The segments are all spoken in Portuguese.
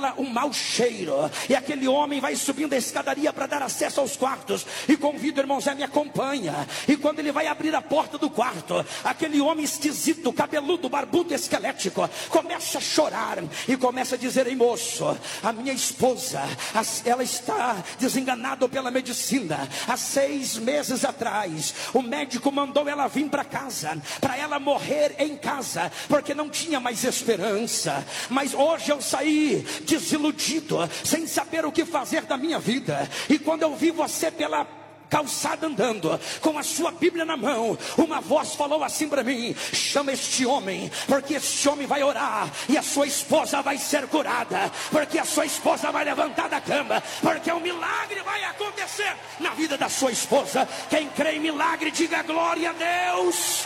exala um mau cheiro, e aquele homem vai subindo a escadaria para dar acesso aos quartos, e convido o irmão Zé, me acompanha. E quando ele vai abrir a porta do quarto, aquele homem esquisito, cabeludo, barbudo, esquelético, começa a chorar e começa a dizer: ei moço, a minha esposa, ela está desenganada pela medicina. Há 6 meses atrás o médico mandou ela vir para casa, para ela morrer em casa, porque não tinha mais esperança. Mas hoje eu saí desiludido, sem saber o que fazer da minha vida. E quando eu vi você pela calçada andando, com a sua Bíblia na mão, uma voz falou assim para mim: chama este homem, porque este homem vai orar, e a sua esposa vai ser curada, porque a sua esposa vai levantar da cama, porque um milagre vai acontecer na vida da sua esposa. Quem crê em milagre, diga glória a Deus.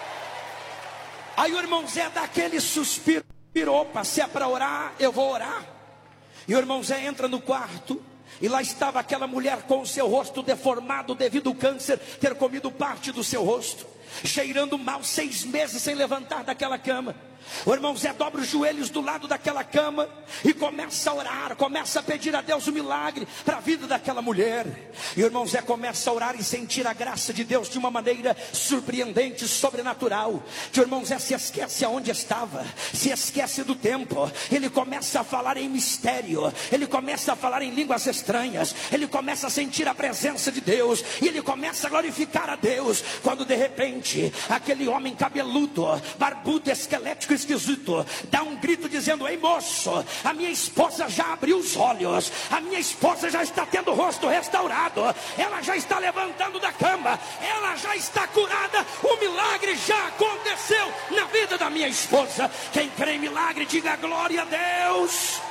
Aí o irmão Zé dá aquele suspiro: opa, se é para orar, eu vou orar. E o irmão Zé entra no quarto, e lá estava aquela mulher com o seu rosto deformado devido ao câncer ter comido parte do seu rosto, cheirando mal, 6 meses sem levantar daquela cama. O irmão Zé dobra os joelhos do lado daquela cama e começa a orar, começa a pedir a Deus um milagre para a vida daquela mulher. E o irmão Zé começa a orar e sentir a graça de Deus de uma maneira surpreendente, sobrenatural. Que o irmão Zé se esquece aonde estava, se esquece do tempo. Ele começa a falar em mistério, ele começa a falar em línguas estranhas, ele começa a sentir a presença de Deus, e ele começa a glorificar a Deus. Quando de repente aquele homem cabeludo, barbudo, esquelético, esquisito, dá um grito dizendo: ei moço, a minha esposa já abriu os olhos, a minha esposa já está tendo o rosto restaurado, ela já está levantando da cama, ela já está curada, o milagre já aconteceu na vida da minha esposa. Quem crê em milagre, diga glória a Deus.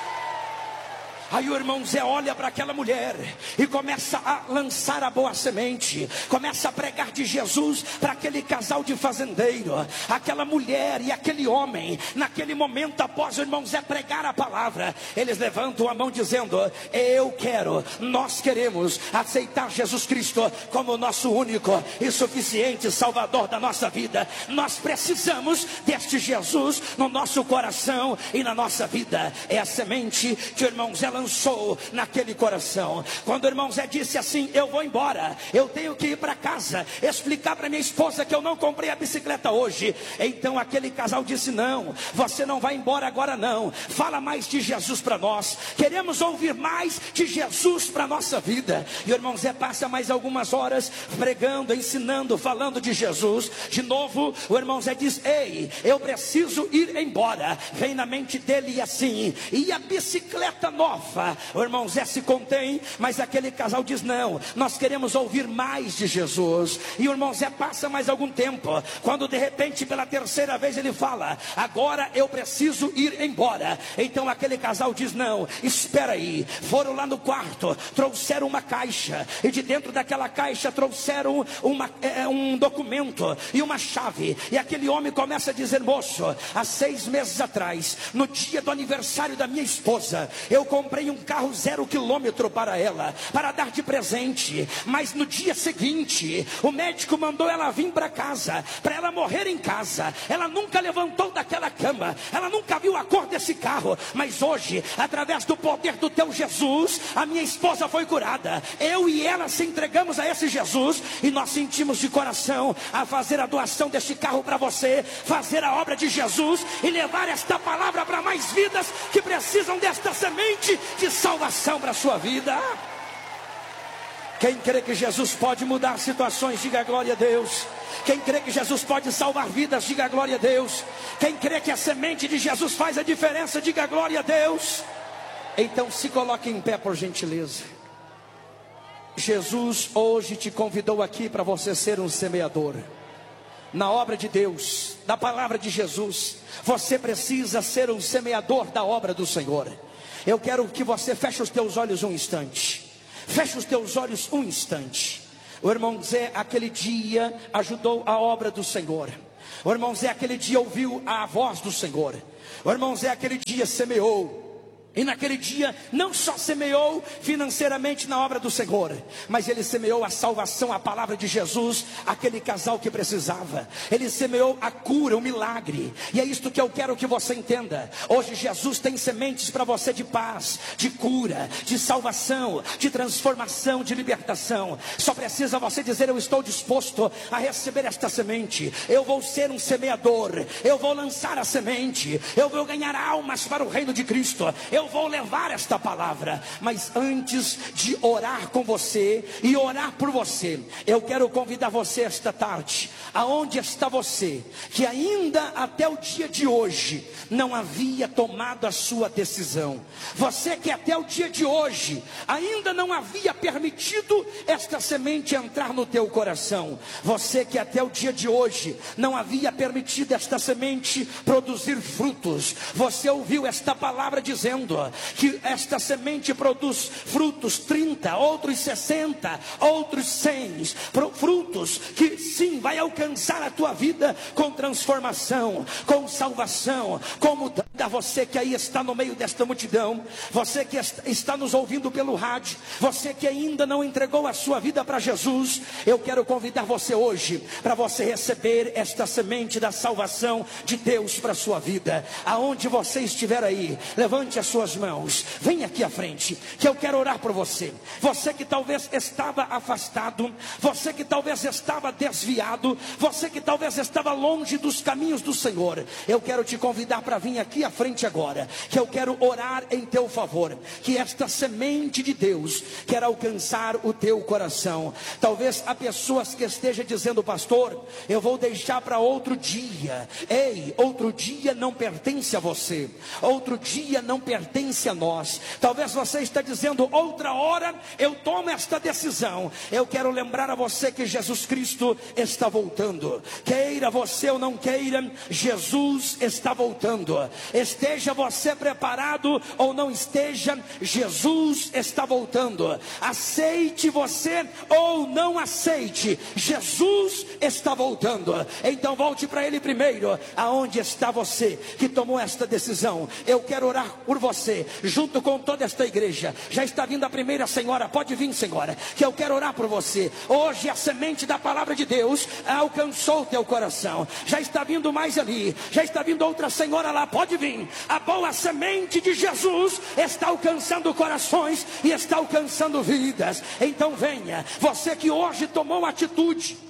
Aí o irmão Zé olha para aquela mulher e começa a lançar a boa semente, começa a pregar de Jesus para aquele casal de fazendeiro. Aquela mulher e aquele homem, naquele momento, após o irmão Zé pregar a palavra, eles levantam a mão dizendo: eu quero, nós queremos aceitar Jesus Cristo como nosso único e suficiente Salvador da nossa vida. Nós precisamos deste Jesus no nosso coração e na nossa vida. É a semente que o irmão Zé lançou naquele coração. Quando o irmão Zé disse assim: eu vou embora, eu tenho que ir para casa, explicar para minha esposa que eu não comprei a bicicleta hoje. Então aquele casal disse: não, você não vai embora agora não, fala mais de Jesus para nós, queremos ouvir mais de Jesus para nossa vida. E o irmão Zé passa mais algumas horas pregando, ensinando, falando de Jesus. De novo o irmão Zé diz: ei, eu preciso ir embora. Vem na mente dele assim: e a bicicleta nova? O irmão Zé se contém, mas aquele casal diz: não, nós queremos ouvir mais de Jesus. E o irmão Zé passa mais algum tempo, quando de repente pela terceira vez ele fala: agora eu preciso ir embora. Então aquele casal diz: não, espera aí. Foram lá no quarto, trouxeram uma caixa, e de dentro daquela caixa trouxeram um documento e uma chave. E aquele homem começa a dizer: moço, há 6 meses atrás, no dia do aniversário da minha esposa, eu comprei um carro 0 quilômetro para ela, para dar de presente. Mas no dia seguinte, o médico mandou ela vir para casa, para ela morrer em casa. Ela nunca levantou daquela cama, ela nunca viu a cor desse carro. Mas hoje, através do poder do teu Jesus, a minha esposa foi curada. Eu e ela se entregamos a esse Jesus, e nós sentimos de coração a fazer a doação deste carro para você, fazer a obra de Jesus e levar esta palavra para mais vidas que precisam desta semente de salvação para a sua vida. Quem crê que Jesus pode mudar situações, diga glória a Deus. Quem crê que Jesus pode salvar vidas, diga glória a Deus. Quem crê que a semente de Jesus faz a diferença, diga glória a Deus. Então se coloque em pé, por gentileza. Jesus hoje te convidou aqui para você ser um semeador na obra de Deus, da palavra de Jesus. Você precisa ser um semeador da obra do Senhor. Eu quero que você feche os teus olhos um instante. Feche os teus olhos um instante. O irmão Zé aquele dia ajudou a obra do Senhor. O irmão Zé aquele dia ouviu a voz do Senhor. O irmão Zé aquele dia semeou. E naquele dia não só semeou financeiramente na obra do Senhor, mas ele semeou a salvação, a palavra de Jesus, aquele casal que precisava. Ele semeou a cura, o milagre. E é isto que eu quero que você entenda. Hoje Jesus tem sementes para você de paz, de cura, de salvação, de transformação, de libertação. Só precisa você dizer: eu estou disposto a receber esta semente. Eu vou ser um semeador. Eu vou lançar a semente. Eu vou ganhar almas para o reino de Cristo. Eu vou levar esta palavra. Mas antes de orar com você e orar por você, eu quero convidar você esta tarde. Aonde está você que ainda até o dia de hoje não havia tomado a sua decisão? Você que até o dia de hoje ainda não havia permitido esta semente entrar no teu coração. Você que até o dia de hoje não havia permitido esta semente produzir frutos. Você ouviu esta palavra dizendo que esta semente produz frutos 30, outros 60, outros 100, frutos que sim, vai alcançar a tua vida com transformação, com salvação, com mudança. Você que aí está no meio desta multidão, você que está nos ouvindo pelo rádio, você que ainda não entregou a sua vida para Jesus, eu quero convidar você hoje para você receber esta semente da salvação de Deus para a sua vida. Aonde você estiver aí, levante as suas mãos, vem aqui à frente, que eu quero orar por você. Você que talvez estava afastado, você que talvez estava desviado, você que talvez estava longe dos caminhos do Senhor, eu quero te convidar para vir aqui à frente agora, que eu quero orar em teu favor, que esta semente de Deus quer alcançar o teu coração. Talvez há pessoas que estejam dizendo: pastor, eu vou deixar para outro dia. Ei, outro dia não pertence a você, outro dia não pertence a nós. Talvez você está dizendo: outra hora eu tomo esta decisão. Eu quero lembrar a você que Jesus Cristo está voltando. Queira você ou não queira, Jesus está voltando. Esteja você preparado ou não esteja, Jesus está voltando. Aceite você ou não aceite, Jesus está voltando. Então volte para Ele primeiro. Aonde está você que tomou esta decisão? Eu quero orar por você, junto com toda esta igreja. Já está vindo a primeira senhora, pode vir, senhora, que eu quero orar por você. Hoje a semente da palavra de Deus alcançou o teu coração. Já está vindo mais ali, já está vindo outra senhora lá, pode vir. A boa semente de Jesus está alcançando corações e está alcançando vidas. Então venha, você que hoje tomou atitude,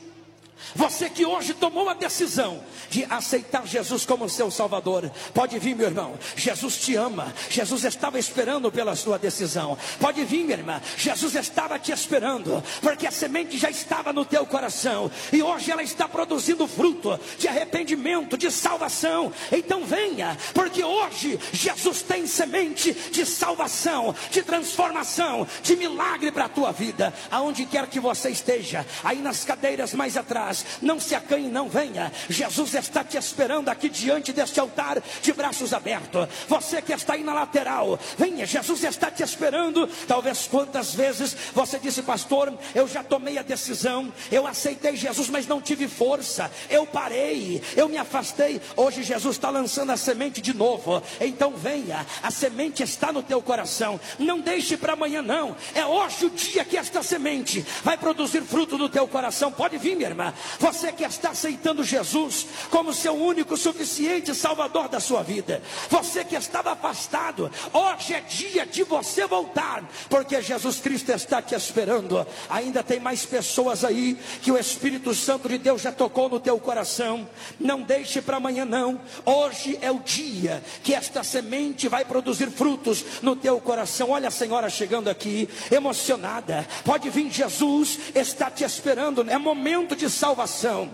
você que hoje tomou a decisão de aceitar Jesus como seu Salvador, pode vir, meu irmão. Jesus te ama. Jesus estava esperando pela sua decisão. Pode vir, minha irmã. Jesus estava te esperando, porque a semente já estava no teu coração, e hoje ela está produzindo fruto de arrependimento, de salvação. Então venha, porque hoje Jesus tem semente de salvação, de transformação, de milagre para a tua vida. Aonde quer que você esteja, aí nas cadeiras mais atrás, não se acanhe, não, venha. Jesus está te esperando aqui diante deste altar, de braços abertos. Você que está aí na lateral, venha, Jesus está te esperando. Talvez quantas vezes você disse: pastor, eu já tomei a decisão, eu aceitei Jesus, mas não tive força, eu parei, eu me afastei. Hoje Jesus está lançando a semente de novo. Então venha, a semente está no teu coração. Não deixe para amanhã, não. É hoje o dia que esta semente vai produzir fruto no teu coração. Pode vir, minha irmã. Você que está aceitando Jesus como seu único, suficiente Salvador da sua vida, você que estava afastado, hoje é dia de você voltar, porque Jesus Cristo está te esperando. Ainda tem mais pessoas aí que o Espírito Santo de Deus já tocou no teu coração. Não deixe para amanhã, não. Hoje é o dia que esta semente vai produzir frutos no teu coração. Olha a senhora chegando aqui, emocionada. Pode vir, Jesus está te esperando. É momento de salvação.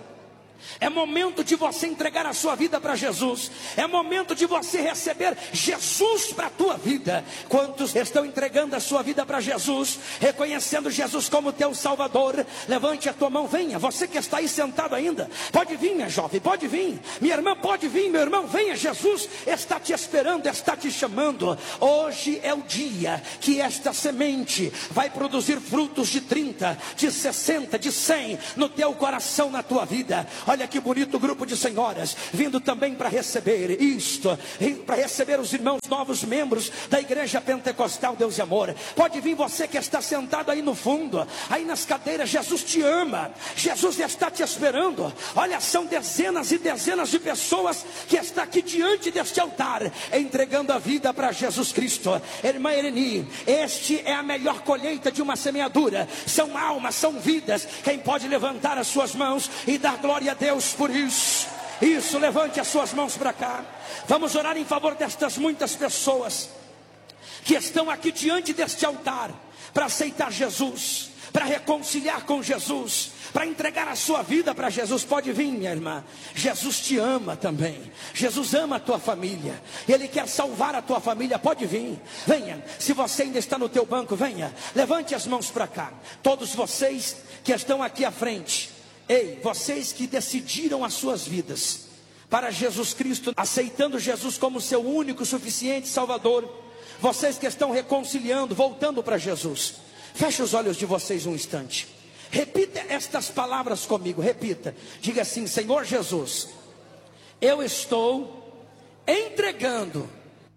É momento de você entregar a sua vida para Jesus. É momento de você receber Jesus para a tua vida. Quantos estão entregando a sua vida para Jesus, reconhecendo Jesus como teu Salvador? Levante a tua mão, venha. Você que está aí sentado ainda, pode vir, minha jovem, pode vir. Minha irmã, pode vir, meu irmão, venha. Jesus está te esperando, está te chamando. Hoje é o dia que esta semente vai produzir frutos de 30, de 60, de 100 no teu coração, na tua vida. Olha que bonito grupo de senhoras, vindo também para receber isto, para receber os irmãos novos membros da Igreja Pentecostal Deus e Amor. Pode vir você que está sentado aí no fundo, aí nas cadeiras. Jesus te ama, Jesus está te esperando. Olha, são dezenas e dezenas de pessoas que estão aqui diante deste altar, entregando a vida para Jesus Cristo. Irmã Ereni, este é a melhor colheita de uma semeadura. São almas, são vidas. Quem pode levantar as suas mãos e dar glória a Deus por isso? Isso, levante as suas mãos para cá. Vamos orar em favor destas muitas pessoas que estão aqui diante deste altar para aceitar Jesus, para reconciliar com Jesus, para entregar a sua vida para Jesus. Pode vir, minha irmã. Jesus te ama também. Jesus ama a tua família. Ele quer salvar a tua família. Pode vir. Venha. Se você ainda está no teu banco, venha. Levante as mãos para cá. Todos vocês que estão aqui à frente. Ei, vocês que decidiram as suas vidas para Jesus Cristo, aceitando Jesus como seu único, suficiente Salvador. Vocês que estão reconciliando, voltando para Jesus. Feche os olhos de vocês um instante. Repita estas palavras comigo. Repita. Diga assim: Senhor Jesus, eu estou entregando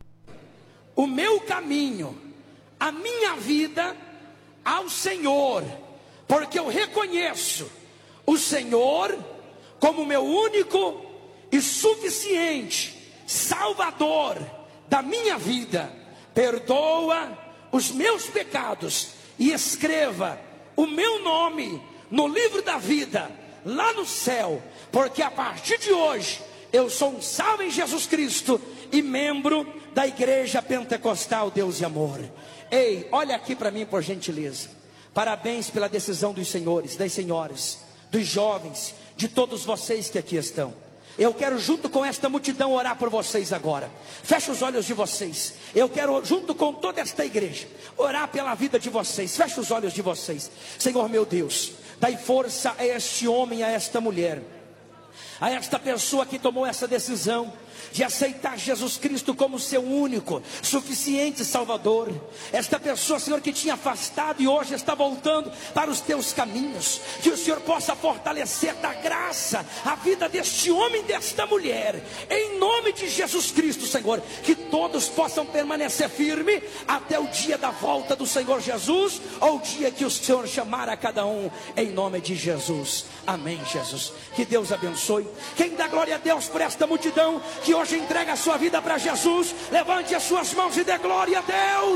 o meu caminho, a minha vida ao Senhor, porque eu reconheço o Senhor como meu único e suficiente Salvador da minha vida. Perdoa os meus pecados e escreva o meu nome no livro da vida, lá no céu, porque a partir de hoje, eu sou um salvo em Jesus Cristo e membro da Igreja Pentecostal Deus e Amor. Ei, olha aqui para mim, por gentileza. Parabéns pela decisão dos senhores, das senhoras, dos jovens, de todos vocês que aqui estão. Eu quero junto com esta multidão orar por vocês agora. Feche os olhos de vocês. Eu quero junto com toda esta igreja orar pela vida de vocês. Feche os olhos de vocês. Senhor meu Deus, dai força a este homem, a esta mulher, a esta pessoa que tomou essa decisão de aceitar Jesus Cristo como seu único, suficiente Salvador. Esta pessoa, Senhor, que tinha afastado e hoje está voltando para os teus caminhos. Que o Senhor possa fortalecer da graça a vida deste homem e desta mulher, em nome de Jesus Cristo, Senhor. Que todos possam permanecer firme até o dia da volta do Senhor Jesus, ou o dia que o Senhor chamar a cada um, em nome de Jesus. Amém, Jesus. Que Deus abençoe. Quem dá glória a Deus por esta multidão que hoje entrega a sua vida para Jesus, levante as suas mãos e dê glória a Deus.